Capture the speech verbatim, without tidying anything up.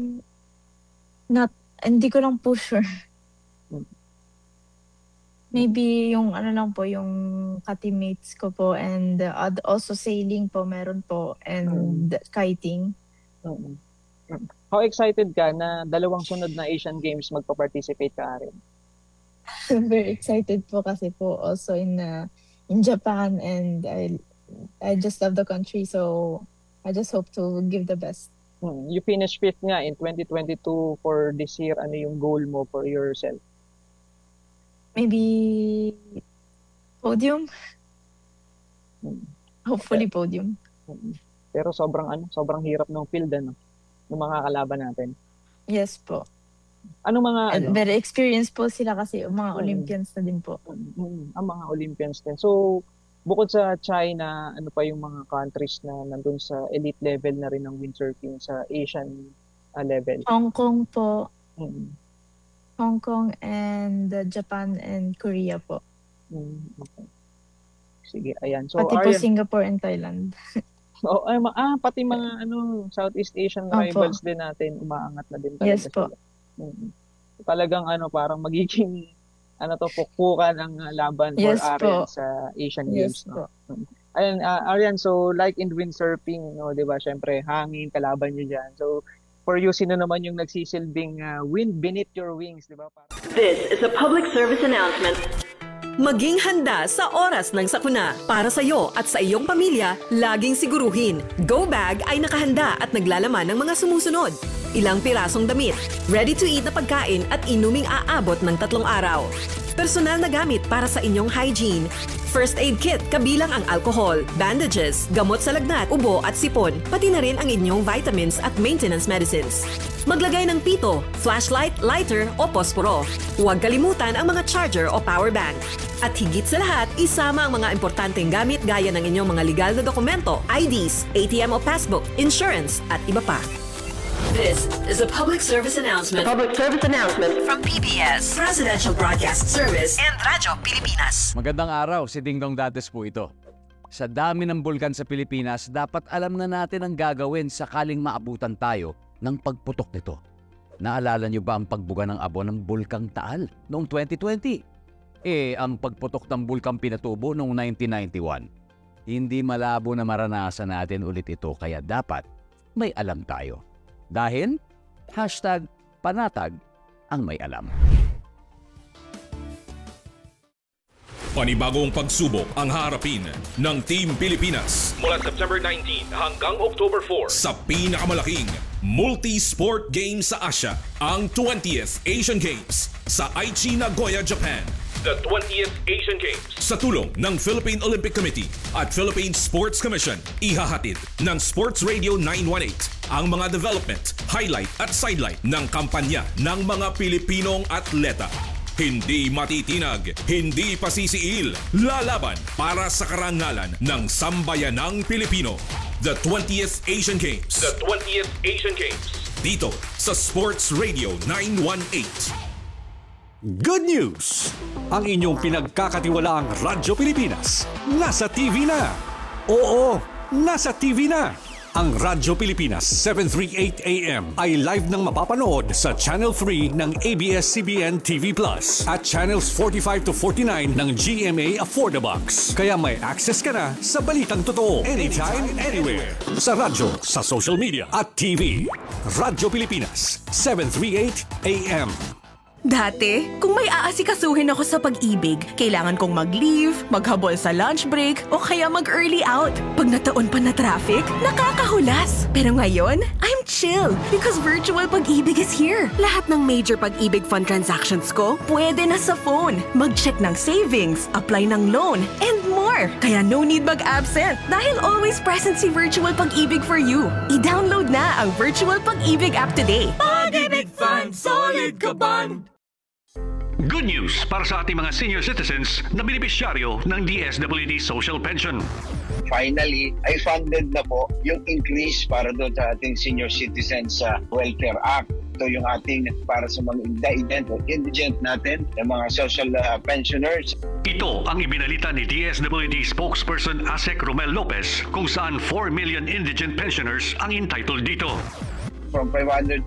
Not hindi ko lang po sure. Hmm. Maybe yung ano lang po, yung ka-teammates ko po and uh, also sailing po meron po and kiting. Mm. Mm. How excited ka na dalawang sunod na Asian Games magpa-participate ka rin? Very excited po kasi po also in uh, in Japan and I I just love the country so I just hope to give the best. Hmm. You finished fifth nga in twenty twenty-two for this year. Ano yung goal mo for yourself? Maybe podium. Hmm. Hopefully podium. Hmm. Pero sobrang ano, sobrang hirap ng field ano, ng mga kalaban natin. Yes po. Ano mga And ano? very experienced po sila kasi mga Mm. Olympians na din po. Mm, ang mga Olympians din. So, bukod sa China, ano pa yung mga countries na nandun sa elite level na rin ng windsurfing sa Asian uh, level? Hong Kong po. Mm. Hong Kong and uh, Japan and Korea po. Mm, okay. Sige, ayan. So, Pati po Aryan, Singapore and Thailand. oh, ay, ma- ah, pati mga ano, Southeast Asian Opo. rivals din natin, umaangat na din talaga Yes po. sila. Mm. Talagang ano, parang magiging ano to, pukpukan ang uh, laban for Yes Aryan po. sa Asian Yes Games. po. No? Mm. Ayun, uh, Aryan, so like in windsurfing, no, di ba, syempre, hangin, kalaban nyo dyan. So, for you, sino naman yung nagsisilbing uh, wind beneath your wings, di ba? Parang... This is a public service announcement. Maging handa sa oras ng sakuna. Para sa iyo at sa iyong pamilya, laging siguruhin. Go Bag ay nakahanda at naglalaman ng mga sumusunod. Ilang pirasong damit, ready-to-eat na pagkain at inuming aabot ng tatlong araw. Personal na gamit para sa inyong hygiene. First aid kit kabilang ang alcohol, bandages, gamot sa lagnat, ubo at sipon, pati na rin ang inyong vitamins at maintenance medicines. Maglagay ng pito, flashlight, lighter o posporo. Huwag kalimutan ang mga charger o power bank. At higit sa lahat, isama ang mga importanteng gamit gaya ng inyong mga legal na dokumento, I Ds, A T M o passbook, insurance at iba pa. This is a public service announcement. Public service announcement From P B S, Presidential Broadcast Service, and Radyo Pilipinas. Magandang araw, si Dingdong Dantes po ito. Sa dami ng bulkan sa Pilipinas, dapat alam na natin ang gagawin sakaling maabutan tayo ng pagputok nito. Naalala niyo ba ang pagbuga ng abo ng Bulkang Taal noong twenty twenty? Eh, ang pagputok ng Bulkang Pinatubo noong nineteen ninety-one. Hindi malabo na maranasan natin ulit ito kaya dapat may alam tayo. Dahil, hashtag panatag ang may alam. Panibagong pagsubok ang harapin ng Team Pilipinas mula September nineteenth hanggang October fourth sa pinakamalaking multi-sport game sa Asia, ang twentieth Asian Games sa Aichi, Nagoya, Japan. The twentieth Asian Games. Sa tulong ng Philippine Olympic Committee at Philippine Sports Commission, ihahatid ng Sports Radio nine one eight ang mga development, highlight at sidelight ng kampanya ng mga Pilipinong atleta. Hindi matitinag, hindi pasisiil, lalaban para sa karangalan ng sambayanang Pilipino. The twentieth Asian Games. The twentieth Asian Games. Dito sa Sports Radio nine one eight. Good news! Ang inyong pinagkakatiwalaang Radyo Pilipinas nasa T V na. Oo, nasa T V na. Ang Radyo Pilipinas seven thirty-eight A M ay live nang mapapanood sa Channel three ng A B S C B N T V Plus at Channels forty-five to forty-nine ng G M A Affordabox. Kaya may access ka na sa balitang totoo anytime, anywhere. Sa radyo, sa social media at T V. Radyo Pilipinas seven thirty-eight A M. Dati, kung may aasikasuhin ako sa pag-ibig, kailangan kong mag-leave, maghabol sa lunch break, o kaya mag-early out. Pag nataon pa na traffic, nakakahulas. Pero ngayon, I'm chill because virtual pag-ibig is here. Lahat ng major pag-ibig fund transactions ko, pwede na sa phone. Mag-check ng savings, apply ng loan, and more. Kaya no need mag-absent dahil always present si Virtual Pag-ibig for you. I-download na ang Virtual Pag-ibig app today. Pag-ibig Fund, solid ka band! Good news para sa ating mga senior citizens na benepisyaryo ng D S W D Social Pension. Finally, ay funded na po yung increase para doon sa ating senior citizens sa Welfare Act. Ito yung ating para sa mga indigent o indigent natin, yung mga social uh, pensioners. Ito ang ibinalita ni D S W D spokesperson Asek Romel Lopez kung saan four million indigent pensioners ang entitled dito. From five hundred